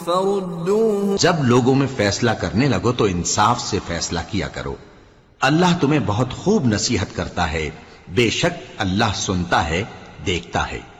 फरुद्दूहु। जब लोगों में फैसला करने लगो तो इंसाफ से फैसला किया करो। अल्लाह तुम्हें बहुत खूब नसीहत करता है। बेशक अल्लाह सुनता है, देखता है।